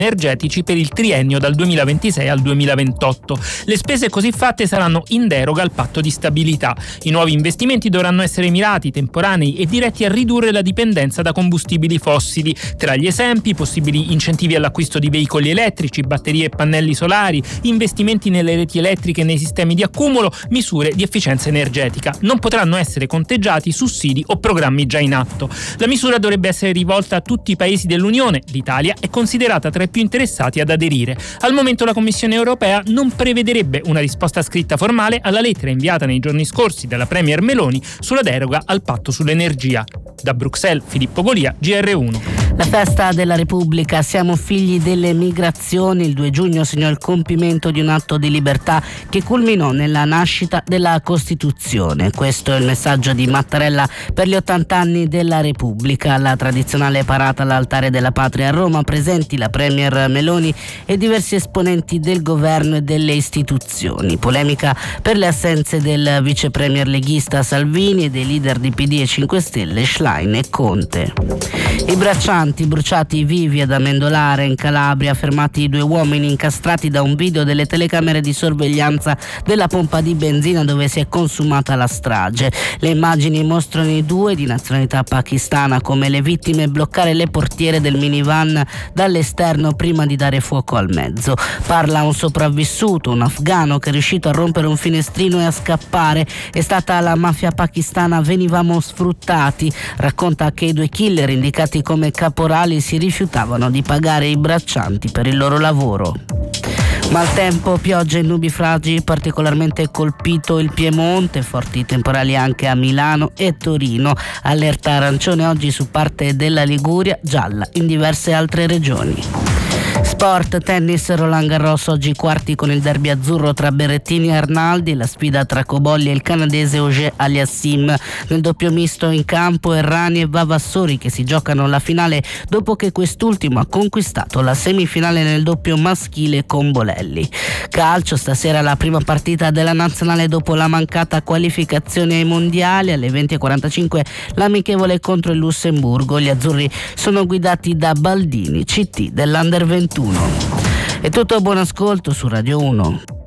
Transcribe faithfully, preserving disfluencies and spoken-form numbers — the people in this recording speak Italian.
energetici per il triennio dal duemilaventisei al duemilaventotto. Le spese così fatte saranno in deroga al patto di stabilità. I nuovi investimenti dovranno essere mirati, temporanei e diretti a ridurre la dipendenza da combustibili fossili. Tra gli esempi, possibili incentivi all'acquisto di veicoli elettrici, batterie e pannelli solari, investimenti nelle reti elettriche e nei sistemi di accumulo, misure di efficienza energetica. Non potranno essere conteggiati sussidi o programmi già in atto. La misura dovrebbe essere rivolta a tutti i paesi dell'Unione. L'Italia è considerata tra i più interessati ad aderire. Al momento la Commissione europea non prevederebbe una risposta scritta formale alla lettera inviata nei giorni scorsi dalla premier Meloni sulla deroga al patto sull'energia. Da Bruxelles, Filippo Golia, G R uno. La festa della Repubblica, siamo figli delle migrazioni, il due giugno segnò il compimento di un atto di libertà che culminò nella nascita della Costituzione. Questo è il messaggio di Mattarella per gli ottanta anni della Repubblica. La tradizionale parata all'altare della patria a Roma, presenti la premier Meloni e diversi esponenti del governo e delle istituzioni. Polemica per le assenze del vice premier leghista Salvini e dei leader di P D e cinque Stelle Schlein e Conte. I braccianti bruciati vivi ad Amendolare in Calabria, fermati due uomini incastrati da un video delle telecamere di sorveglianza della pompa di benzina dove si è consumata la strage. Le immagini mostrano i due di nazionalità pakistana come le vittime bloccare le portiere del minivan dall'esterno prima di dare fuoco al mezzo. Parla un sopravvissuto, un afgano che è riuscito a rompere un finestrino e a scappare. È stata la mafia pakistana, venivamo sfruttati. Racconta che i due killer indicati come caporali si rifiutavano di pagare i braccianti per il loro lavoro. Maltempo, piogge e nubifragi, particolarmente colpito il Piemonte, forti temporali anche a Milano e Torino. Allerta arancione oggi su parte della Liguria, gialla in diverse altre regioni. Sport, tennis, Roland Garros, oggi quarti con il derby azzurro tra Berrettini e Arnaldi, la sfida tra Cobolli e il canadese Auger Aliassime. Nel doppio misto in campo Errani e Vavassori che si giocano la finale dopo che quest'ultimo ha conquistato la semifinale nel doppio maschile con Bolelli. Calcio, stasera la prima partita della nazionale dopo la mancata qualificazione ai mondiali, alle venti e quarantacinque l'amichevole contro il Lussemburgo. Gli azzurri sono guidati da Baldini, C T dell'Under ventuno. È tutto, buon ascolto su Radio uno.